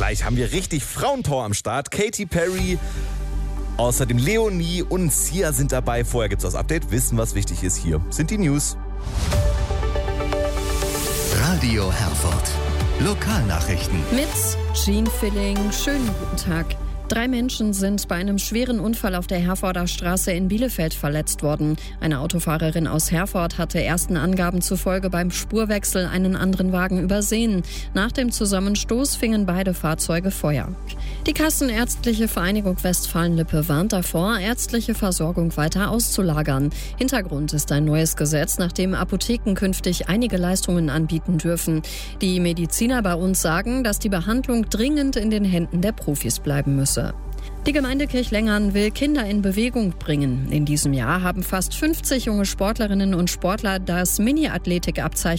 gleich haben wir richtig Frauenpower am Start. Katy Perry, außerdem Leonie und Sia sind dabei. Vorher gibt's das Update. Wissen, was wichtig ist. Hier sind die News. Radio Herford. Lokalnachrichten. Mit Jean Filling. Schönen guten Tag. 3 Menschen sind bei einem schweren Unfall auf der Herforder Straße in Bielefeld verletzt worden. Eine Autofahrerin aus Herford hatte ersten Angaben zufolge beim Spurwechsel einen anderen Wagen übersehen. Nach dem Zusammenstoß fingen beide Fahrzeuge Feuer. Die Kassenärztliche Vereinigung Westfalen-Lippe warnt davor, ärztliche Versorgung weiter auszulagern. Hintergrund ist ein neues Gesetz, nach dem Apotheken künftig einige Leistungen anbieten dürfen. Die Mediziner bei uns sagen, dass die Behandlung dringend in den Händen der Profis bleiben müsse. Die Gemeinde Kirchlengern will Kinder in Bewegung bringen. In diesem Jahr haben fast 50 junge Sportlerinnen und Sportler das Mini-Athletik-Abzeichen